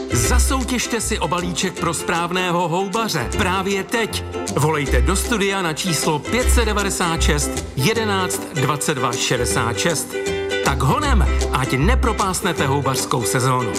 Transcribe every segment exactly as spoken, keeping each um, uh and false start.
Zasoutěžte si o balíček pro správného houbaře. Právě teď. Volejte do studia na číslo pět set devadesát šest jedenáct dvacet dva šedesát šest. Tak honem, ať nepropásnete houbařskou sezónu.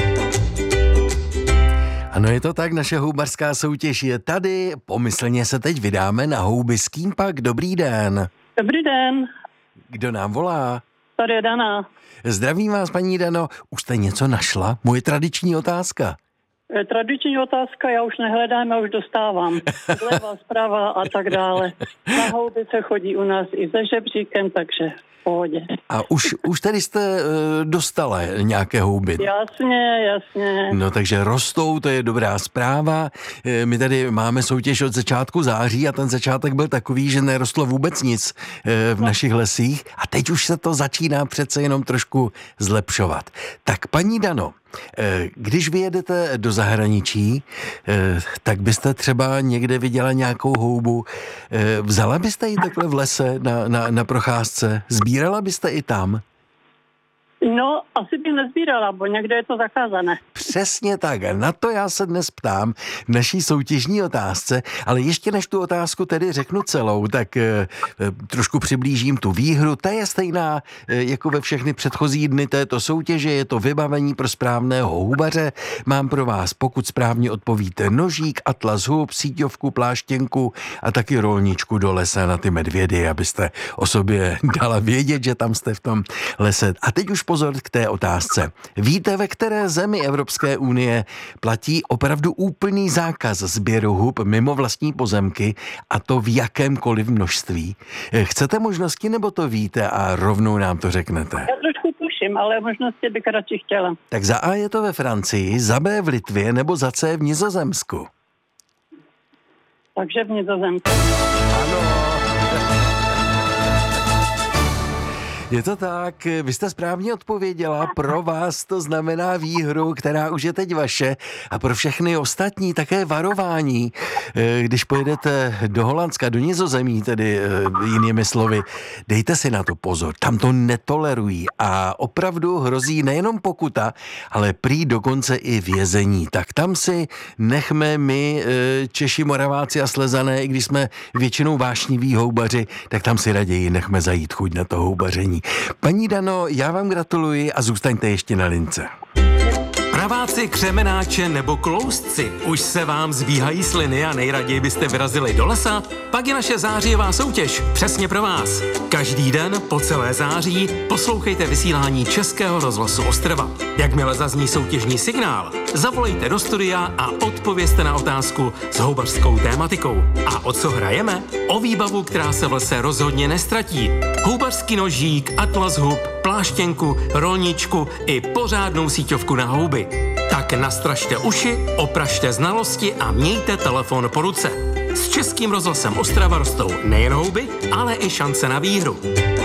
Ano, je to tak, naše houbařská soutěž je tady. Pomyslně se teď vydáme na houby s kým pak. Dobrý den. Dobrý den. Kdo nám volá? Tady je Dana. Zdravím vás, paní Dano. Už jste něco našla? Moje tradiční otázka. Tradiční otázka, já už nehledám, já už dostávám. Zleva, zprava a tak dále. Na houby se chodí u nás i se žebříkem, takže v pohodě. A už, už tady jste e, dostala nějaké houby? Jasně, jasně. No takže rostou, to je dobrá zpráva. E, my tady máme soutěž od začátku září a ten začátek byl takový, že nerostlo vůbec nic e, v no. našich lesích a teď už se to začíná přece jenom trošku zlepšovat. Tak paní Dano, když vyjedete do zahraničí, tak byste třeba někde viděla nějakou houbu. Vzala byste ji takhle v lese na, na, na procházce? Sbírala byste i tam? No, asi bych nezbírala, bo někde je to zakázané. Přesně tak. Na to já se dnes ptám v naší soutěžní otázce, ale ještě než tu otázku tedy řeknu celou, tak e, trošku přiblížím tu výhru. Ta je stejná e, jako ve všechny předchozí dny této soutěže. Je to vybavení pro správného houbaře. Mám pro vás, pokud správně odpovíte, nožík, atlas hub, síťovku, pláštěnku a taky rolničku do lesa na ty medvědy, abyste o sobě dala vědět, že tam jste v tom lese. A teď už pozor k té otázce. Víte, ve které zemi Evropské unie platí opravdu úplný zákaz sběru hub mimo vlastní pozemky a to v jakémkoliv množství? Chcete možnosti, nebo to víte a rovnou nám to řeknete? Já trošku tuším, ale možnosti bych radši chtěla. Tak za A je to ve Francii, za B v Litvě nebo za C v Nizozemsku? Takže v Nizozemsku. Ano. Je to tak, vy jste správně odpověděla, pro vás to znamená výhru, která už je teď vaše a pro všechny ostatní také varování. Když pojedete do Holandska, do Nizozemí, tedy jinými slovy, dejte si na to pozor, tam to netolerují a opravdu hrozí nejenom pokuta, ale prý dokonce i vězení. Tak tam si nechme my, Češi, Moraváci a Slezané, i když jsme většinou vášniví houbaři, tak tam si raději nechme zajít chuť na to houbaření. Paní Dano, já vám gratuluji a zůstaňte ještě na lince. Praváci, křemenáče nebo kloustci, už se vám zbíhají sliny a nejraději byste vyrazili do lesa? Pak je naše zářijová soutěž přesně pro vás. Každý den po celé září poslouchejte vysílání Českého rozhlasu Ostrava. Jakmile zazní soutěžní signál, zavolejte do studia a odpovězte na otázku s houbařskou tématikou. A o co hrajeme? O výbavu, která se v lese rozhodně nestratí. Houbařský nožík, atlas hub, pláštěnku, rolničku i pořádnou síťovku na houby. Tak nastražte uši, opražte znalosti a mějte telefon po ruce. S Českým rozhlasem Ostrava rostou nejen houby, ale i šance na výhru.